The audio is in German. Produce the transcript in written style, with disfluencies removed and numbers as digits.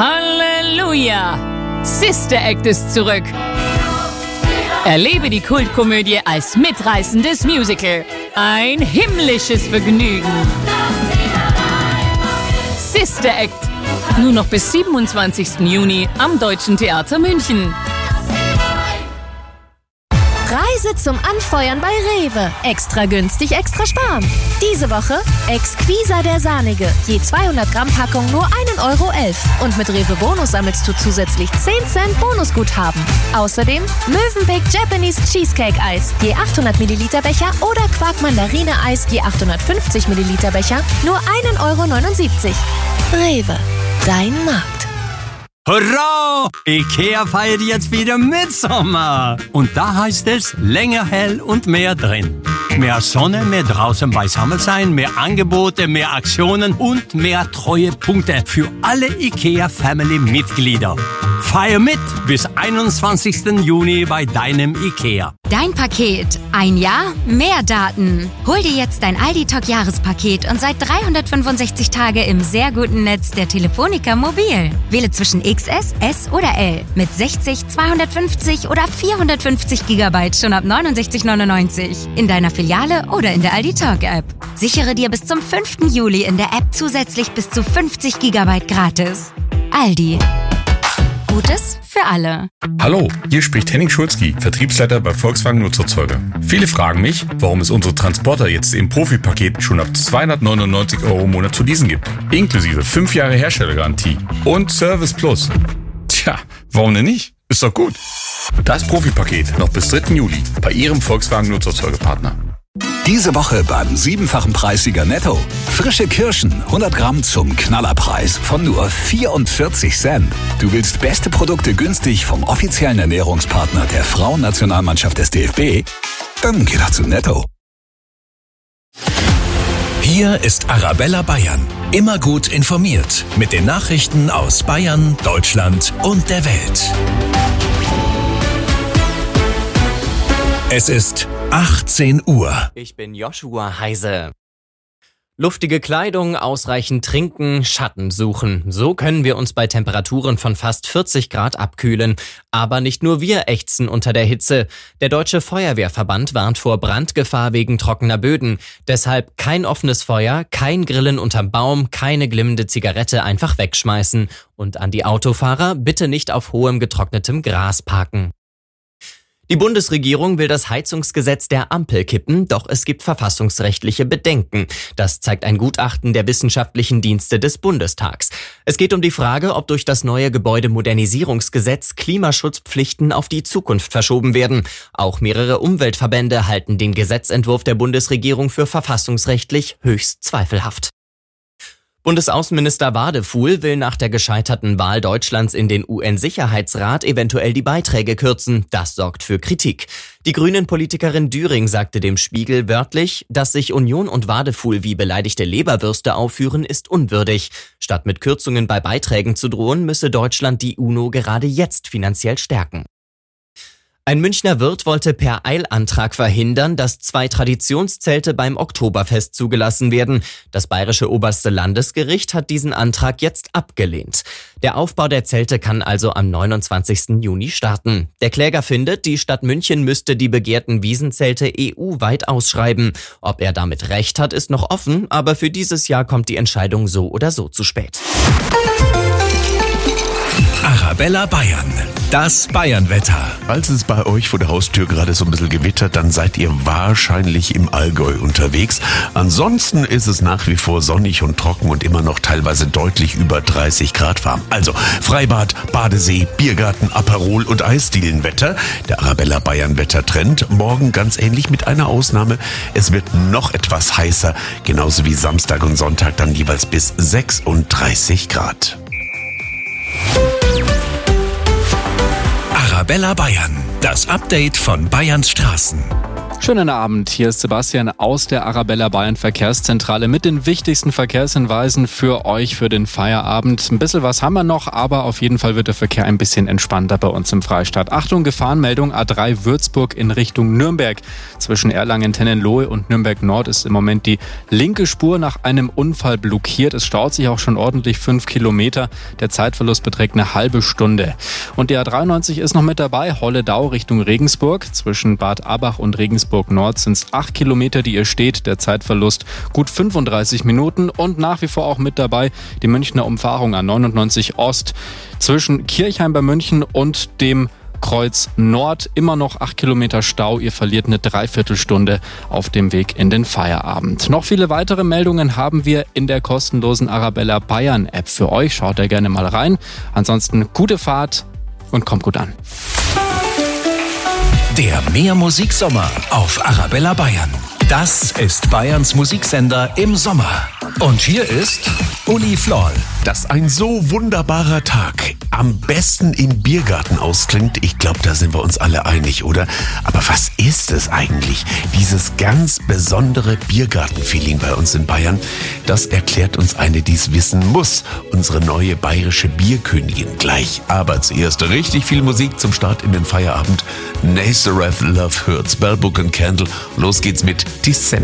Halleluja! Sister Act ist zurück. Erlebe die Kultkomödie als mitreißendes Musical. Ein himmlisches Vergnügen. Sister Act. Nur noch bis 27. Juni am Deutschen Theater München. Preise zum Anfeuern bei Rewe. Extra günstig, extra sparen. Diese Woche Exquisa der Sahnige. Je 200 Gramm Packung nur 1,11 € Und mit Rewe Bonus sammelst du zusätzlich 10 Cent Bonusguthaben. Außerdem Mövenpick Japanese Cheesecake Eis. Je 800 Milliliter Becher oder Quark Mandarine Eis. Je 850 Milliliter Becher nur 1,79 €. Rewe. Dein Markt. Hurra! IKEA feiert jetzt wieder Mitsommer. Und da heißt es länger hell und mehr drin. Mehr Sonne, mehr draußen beisammen sein, mehr Angebote, mehr Aktionen und mehr Treuepunkte für alle IKEA-Family-Mitglieder. Feier mit bis 21. Juni bei deinem IKEA. Dein Paket. Ein Jahr, mehr Daten. Hol dir jetzt dein Aldi-Talk-Jahrespaket und seit 365 Tage im sehr guten Netz der Telefonica Mobil. Wähle zwischen XS, S oder L mit 60, 250 oder 450 GB schon ab 69,99 in deiner Filiale oder in der Aldi-Talk-App. Sichere dir bis zum 5. Juli in der App zusätzlich bis zu 50 GB gratis. Aldi. Gutes für alle. Hallo, hier spricht Henning Schulzki, Vertriebsleiter bei Volkswagen Nutzerzeuger. Viele fragen mich, warum es unsere Transporter jetzt im Profi-Paket schon ab 299 € im Monat zu leasen gibt. Inklusive 5 Jahre Herstellergarantie und Service Plus. Tja, warum denn nicht? Ist doch gut. Das Profi-Paket noch bis 3. Juli bei Ihrem Volkswagen Nutzerzeugerpartner. Diese Woche beim 7-fachen Preissieger Netto. Frische Kirschen, 100 Gramm zum Knallerpreis von nur 44 Cent. Du willst beste Produkte günstig vom offiziellen Ernährungspartner der Frauennationalmannschaft des DFB? Dann geh doch zu Netto. Hier ist Arabella Bayern. Immer gut informiert mit den Nachrichten aus Bayern, Deutschland und der Welt. Es ist 18 Uhr. Ich bin Joshua Heise. Luftige Kleidung, ausreichend trinken, Schatten suchen. So können wir uns bei Temperaturen von fast 40 Grad abkühlen. Aber nicht nur wir ächzen unter der Hitze. Der Deutsche Feuerwehrverband warnt vor Brandgefahr wegen trockener Böden. Deshalb kein offenes Feuer, kein Grillen unterm Baum, keine glimmende Zigarette einfach wegschmeißen. Und an die Autofahrer, bitte nicht auf hohem getrocknetem Gras parken. Die Bundesregierung will das Heizungsgesetz der Ampel kippen, doch es gibt verfassungsrechtliche Bedenken. Das zeigt ein Gutachten der wissenschaftlichen Dienste des Bundestags. Es geht um die Frage, ob durch das neue Gebäudemodernisierungsgesetz Klimaschutzpflichten auf die Zukunft verschoben werden. Auch mehrere Umweltverbände halten den Gesetzentwurf der Bundesregierung für verfassungsrechtlich höchst zweifelhaft. Bundesaußenminister Wadefuhl will nach der gescheiterten Wahl Deutschlands in den UN-Sicherheitsrat eventuell die Beiträge kürzen. Das sorgt für Kritik. Die Grünen-Politikerin Düring sagte dem Spiegel wörtlich, dass sich Union und Wadefuhl wie beleidigte Leberwürste aufführen, ist unwürdig. Statt mit Kürzungen bei Beiträgen zu drohen, müsse Deutschland die UNO gerade jetzt finanziell stärken. Ein Münchner Wirt wollte per Eilantrag verhindern, dass 2 Traditionszelte beim Oktoberfest zugelassen werden. Das bayerische oberste Landesgericht hat diesen Antrag jetzt abgelehnt. Der Aufbau der Zelte kann also am 29. Juni starten. Der Kläger findet, die Stadt München müsste die begehrten Wiesenzelte EU-weit ausschreiben. Ob er damit recht hat, ist noch offen, aber für dieses Jahr kommt die Entscheidung so oder so zu spät. Arabella Bayern. Das Bayernwetter. Falls es bei euch vor der Haustür gerade so ein bisschen gewittert, dann seid ihr wahrscheinlich im Allgäu unterwegs. Ansonsten ist es nach wie vor sonnig und trocken und immer noch teilweise deutlich über 30 Grad warm. Also Freibad, Badesee, Biergarten, Aperol und Eisdielenwetter. Der Arabella Bayern Wettertrend. Morgen ganz ähnlich mit einer Ausnahme. Es wird noch etwas heißer. Genauso wie Samstag und Sonntag dann jeweils bis 36 Grad. Arabella Bayern, das Update von Bayerns Straßen. Schönen Abend, hier ist Sebastian aus der Arabella Bayern Verkehrszentrale mit den wichtigsten Verkehrshinweisen für euch für den Feierabend. Ein bisschen was haben wir noch, aber auf jeden Fall wird der Verkehr ein bisschen entspannter bei uns im Freistaat. Achtung, Gefahrenmeldung A3 Würzburg in Richtung Nürnberg. Zwischen Erlangen-Tennenlohe und Nürnberg Nord ist im Moment die linke Spur nach einem Unfall blockiert. Es staut sich auch schon ordentlich 5 Kilometer. Der Zeitverlust beträgt eine halbe Stunde. Und die A93 ist noch mit dabei, Holledau Richtung Regensburg. Zwischen Bad Abach und Regensburg Nord sind es 8 Kilometer, die ihr steht. Der Zeitverlust gut 35 Minuten. Und nach wie vor auch mit dabei die Münchner Umfahrung A99 Ost. Zwischen Kirchheim bei München und dem Kreuz Nord immer noch 8 Kilometer Stau. Ihr verliert eine Dreiviertelstunde auf dem Weg in den Feierabend. Noch viele weitere Meldungen haben wir in der kostenlosen Arabella Bayern App für euch. Schaut da gerne mal rein. Ansonsten gute Fahrt und kommt gut an. Der Mehrmusiksommer auf Arabella Bayern. Das ist Bayerns Musiksender im Sommer. Und hier ist Uli Floll. Dass ein so wunderbarer Tag am besten im Biergarten ausklingt, ich glaube, da sind wir uns alle einig, oder? Aber was ist es eigentlich? Dieses ganz besondere Biergarten-Feeling bei uns in Bayern, das erklärt uns eine, die es wissen muss. Unsere neue bayerische Bierkönigin gleich. Aber zuerst richtig viel Musik zum Start in den Feierabend. Nazareth Love Hurts, Bell Book and Candle. Los geht's mit Descent.